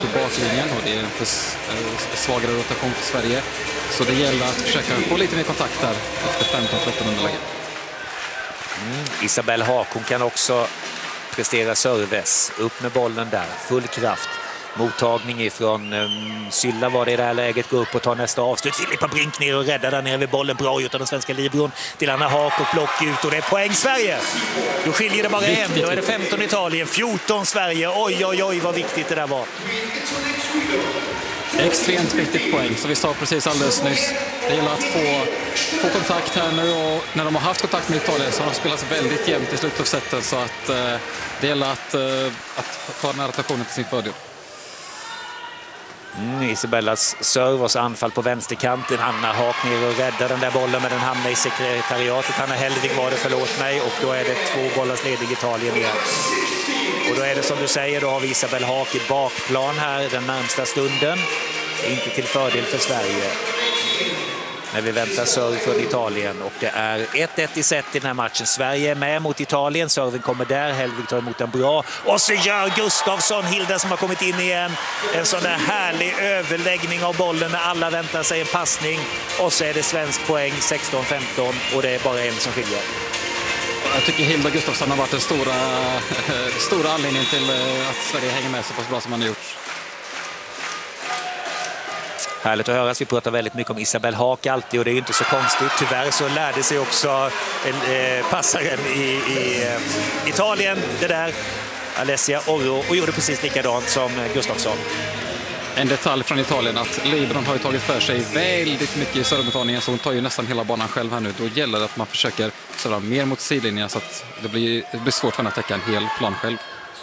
baklinjen och det är en för svagare rotation för Sverige. Så det gäller att försöka få lite mer kontakt där efter 15-13 underläge. Isabelle Haak, hon kan också prestera serves. Upp med bollen där, full kraft. Mottagning ifrån Sylla var det i det här läget, går upp och tar nästa avslut. Filippa Brink ner och räddar där nere vid bollen. Bra gjort av den svenska libron till Anna Haak och block ut och det är poäng Sverige. Då skiljer det bara en, då är det 15 Italien, 14 Sverige. Oj, oj, oj vad viktigt det där var. Extremt viktigt poäng, så vi sa precis alldeles nyss. Det gäller att få kontakt här nu och när de har haft kontakt med Italien så har de spelat väldigt jämnt i slutet av sättet så att det gäller att ta den här rotationen till sin fördel. Isabellas serve och anfall på vänsterkanten. Anna Haak ner och räddar den där bollen men den hamnar i sekretariatet. Hanna Hellvig var det, förlåt mig. Och då är det 2 bollars ledig Italien igen. Och då är det som du säger, då har vi Isabelle Haak i bakplan här den närmsta stunden. Inte till fördel för Sverige. När vi väntar serve från Italien och det är 1-1 i set i den här matchen. Sverige är med mot Italien, serven kommer där, Hellvig tar emot den bra. Och så gör Gustafsson, Hilda som har kommit in igen, en sån där härlig överläggning av bollen när alla väntar sig en passning. Och så är det svensk poäng, 16-15 och det är bara en som skiljer. Jag tycker Hilda Gustafsson har varit den stora anledningen till att Sverige hänger med så pass bra som man har gjort. Härligt att höra. Vi pratar väldigt mycket om Isabelle Haak alltid och det är inte så konstigt. Tyvärr så lärde sig också passaren i Italien det där. Alessia Orro och gjorde precis likadant som Gustafsson. En detalj från Italien att Libron har ju tagit för sig väldigt mycket i servemottagningen så hon tar ju nästan hela banan själv här nu. Då gäller det att man försöker serva mer mot sidlinjen så att det blir svårt för henne att täcka en hel plan själv.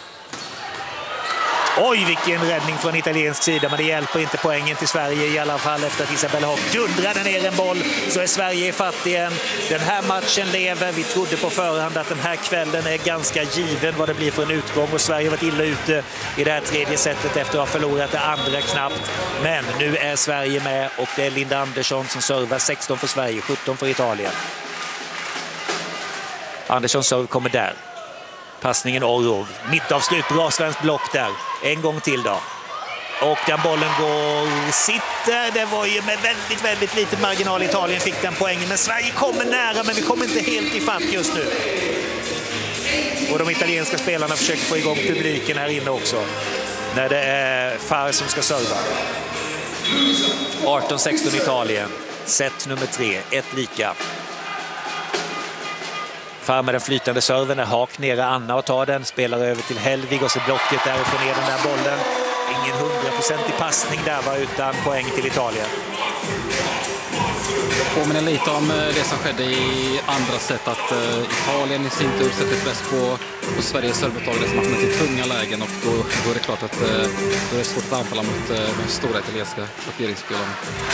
Oj, vilken räddning från italiensk sida, men det hjälper inte poängen till Sverige i alla fall efter att Isabelle Haak dundrade ner en boll. Så är Sverige i fatt igen. Den här matchen lever. Vi trodde på förhand att den här kvällen är ganska given vad det blir för en utgång. Och Sverige har varit illa ute i det här tredje setet efter att ha förlorat det andra knappt. Men nu är Sverige med och det är Linda Andersson som servar 16 för Sverige, 17 för Italien. Andersson serv kommer där. Passningen Orrov, mittavslut, bra svensk block där. En gång till då. Och den bollen sitter. Det var ju med väldigt, väldigt lite marginal Italien fick den poängen. Men Sverige kommer nära, men vi kommer inte helt i fatt just nu. Och de italienska spelarna försöker få igång publiken här inne också. När det är Far som ska serva. 18-16 Italien. Set nummer 3, 1 lika. Far med den flytande serven är Haak nere Anna och tar den, spelar över till Hellvig och så blocket där och får ner den där bollen. Ingen 100% passning där var utan poäng till Italien. Påminner lite om det som skedde i andra set att Italien i sin tur sätter press på Sveriges servemottagare som har kommit till tunga lägen och då är det klart att då är det svårt att anfalla mot de stora italienska blockeringsspelarna.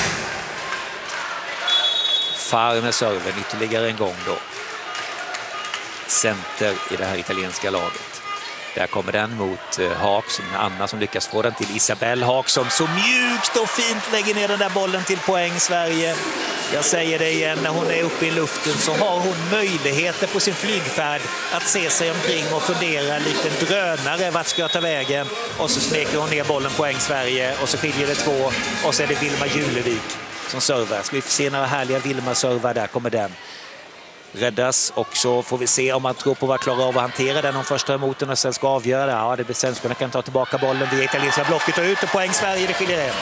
Far med serven ytterligare en gång då. Center i det här italienska laget. Där kommer den mot Haak, som Anna som lyckas få den till Isabelle Haak som så mjukt och fint lägger ner den där bollen till poäng Sverige. Jag säger det igen, när hon är uppe i luften så har hon möjligheter på sin flygfärd att se sig omkring och fundera likt en drönare vart ska jag ta vägen. Och så smeker hon ner bollen poäng Sverige och så skiljer det 2 och så är det Vilma Julevik som servar. Ska vi få se några härliga Vilma servar, där kommer den. Räddas och så får vi se om man tror på vad klarar av att hantera den om första emot den och sen ska avgöra det. Ja, det blir svenskarna kan ta tillbaka bollen via italienska blocket och ut och poäng Sverige, det skiljer en.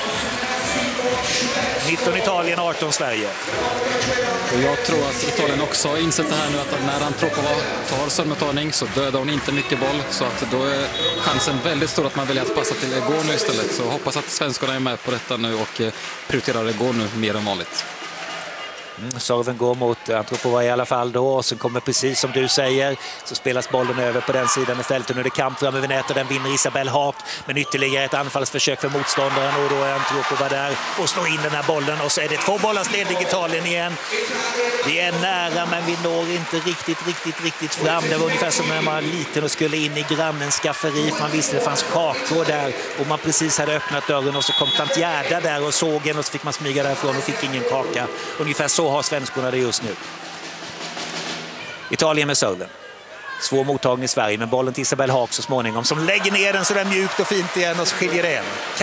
19 Italien, 18 Sverige. Och jag tror att Italien också har insett det här nu att när han tror på vad tar servemottagning så dödar hon inte mycket boll så att då är chansen väldigt stor att man väljer att passa till Egor nu istället. Så hoppas att svenskarna är med på detta nu och prioriterar Egor nu mer än vanligt. Serven går mot Antropova i alla fall då och sen kommer precis som du säger så spelas bollen över på den sidan istället och nu är det kamp fram över nätet och den vinner Isabelle Haak men ytterligare ett anfallsförsök för motståndaren och då är Antropova där och slår in den här bollen och så är det 2 bollars ledig Italien igen. Vi är nära men vi når inte riktigt fram. Det var ungefär som när man var liten och skulle in i grannens skafferi. Man visste det fanns kakor där och man precis hade öppnat dörren och så kom tant Gerda där och såg en och så fick man smyga därifrån och fick ingen kaka. Ungefär så har svenskorna det just nu. Italien med serven. Svår mottagning i Sverige, men bollen till Isabelle Haag så småningom som lägger ner den så där mjukt och fint igen och så skiljer det en.